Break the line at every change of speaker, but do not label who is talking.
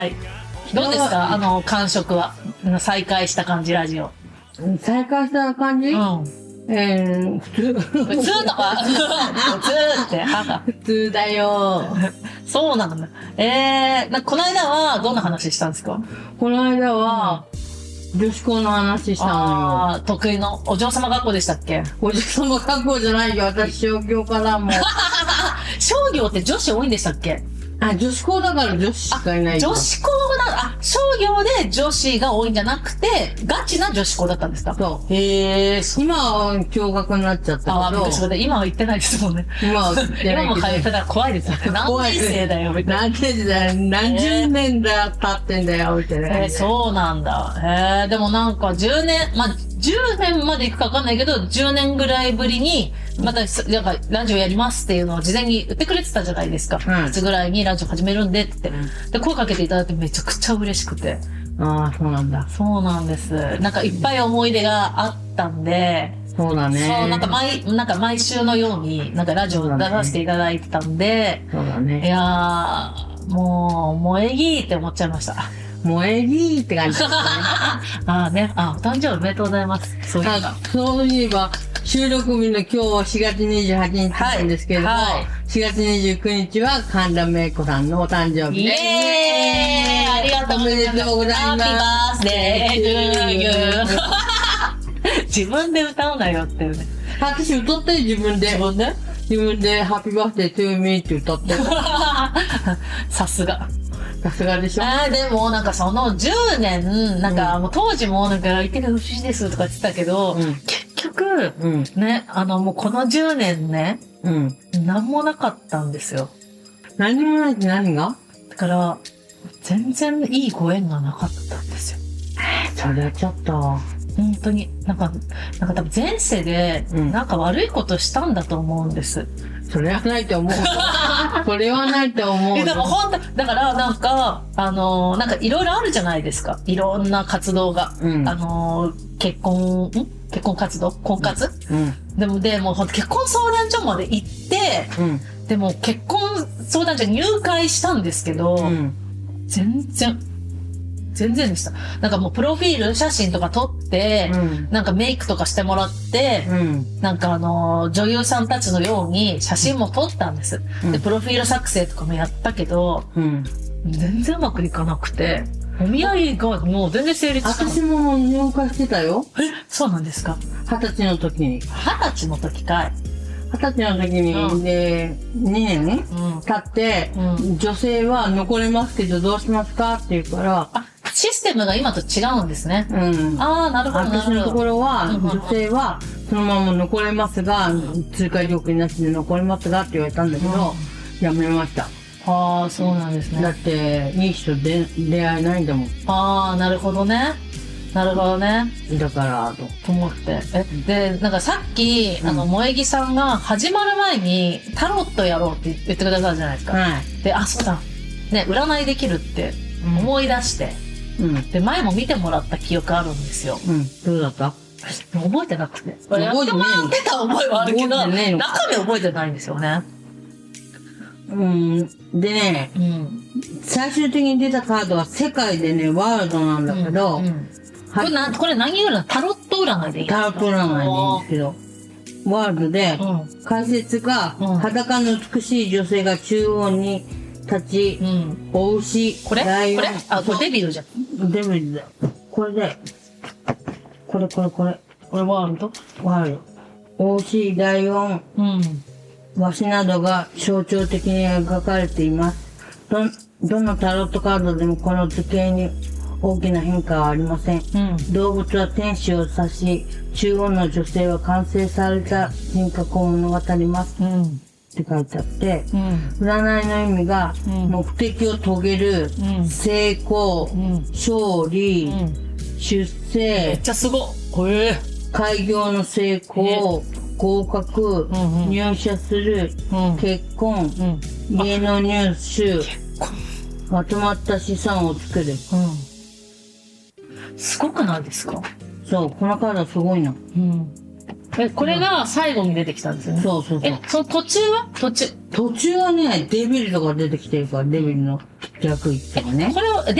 はい。どうですか感触は。再開した感じ、ラジオ。
再開した感じ？
普
通。
普通とか普通って。
普通だよ。
そうなんだ。この間はどんな話したんですか？
この間は、女子校の話したのよ。
得意のお嬢様学校でしたっけ？
お嬢様学校じゃないよ。私商業からもう。
商業って女子多いんでしたっけ？
女子校だから女子しかいない。
女子校商業で女子が多いんじゃなくて、ガチな女子校だったんですか？
そう。
へー。
今は共学になっちゃったけど。
それで今は行ってないですもんね。
今は行ってない。
今も通ってたら怖いですよね。何年生だよ、みたいな。
何年だよ、何十年だ、経ってんだよ、みたいな。
そうなんだ。でもなんか10年、10年まで行くかわかんないけど、10年ぐらいぶりに、また、なんか、ラジオやりますっていうのを事前に言ってくれてたじゃないですか。いつぐらいにラジオ始めるんでって。で、声かけていただいてめちゃくちゃ嬉しくて。
ああ、そうなんだ。
そうなんです。なんかいっぱい思い出があったんで、
そうだね。
そう、なんか毎週のように、なんかラジオを出させていただいてたんで、
そうだね。
いやー、もうえぎーって思っちゃいました。
萌えぎーって感じです
ね。お誕生日おめでとうございます。そう
いえば、収録日の今日は4月28日なんですけれども、4月29日は神田芽子さんのお誕生日です。
イエーイ、ありがとうございます。
おめでとうございます。
ハッピーバースデートゥーユー。自分で歌うなよっていうね。
私歌ったよ、自分で。自分でハッピーバースデートゥーミーって歌って。
さすが。
さすがでしょ。
でもなんかその10年、なんかもう当時もなんかいてる不思議ですとか言ってたけど、結局、ね、もうこの10年ね、何もなかったんですよ。
何もないって何が？
だから、全然いいご縁がなかったんですよ。
それはちょっと。
本当に。なんか多分前世で、なんか悪いことしたんだと思うんです。
それはないと思う。それはないと思う。
でも本当、だからなんかいろいろあるじゃないですか。いろんな活動が。結婚活動婚活、でも結婚相談所まで行って、でも結婚相談所入会したんですけど、全然でした。なんかもうプロフィール写真とか撮って、なんかメイクとかしてもらって、なんか女優さんたちのように写真も撮ったんです。で、プロフィール作成とかもやったけど、全然うまくいかなくて、お見合いがもう全然成立しない。
私も入会してたよ。
そうなんですか
？20歳の時に。
20歳の時かい。
20歳の時に、で、2年経って、女性は残れますけどどうしますかって言うから、
システムが今と違うんですね。なるほど。
私のところは、女性はそのまま残れますが、通過料金なしで残れますがって言われたんだけど、やめました。
そうなんですね。
だって、いい人出会えないんだもん。
なるほどね。なるほどね。
だから、
と思って。で、なんかさっき、萌木さんが始まる前にタロットやろうって言ってくださったじゃないですか。で、そうだ。ね、占いできるって思い出して。で、前も見てもらった記憶あるんですよ。
どうだった？
覚えてなくて。やってもらってた覚えはあるけど、中身覚えてないんですよね。
でね、最終的に出たカードは世界でね、ワールドなんだけど、
これ何占い？タロット占いでいいですか？
タロット占いでいいんですけど、ワールドで、解説が、裸の美しい女性が中央に立ち、お牛、ライオン。
これデビルじゃん。
デビルだよ。これで、これ。これ
ワールド？
ワールド。お牛、ライオン、ワシなどが象徴的に描かれています。どのタロットカードでもこの図形に大きな変化はありません。動物は天使を指し、中央の女性は完成された人格を物語ります。って書いてあって、占いの意味が、目的を遂げる、成功、勝利、出世、
めっちゃすごい。
開業の成功、合格、入社する、結婚、家の入手、まとまった資産を作る。
すごくないですか？
そう、このカードすごいな。
これが最後に出てきたんですよね。
そう。
その途中は
途中はね、デビルとか出てきてるから、デビルの逆位とかね。
これを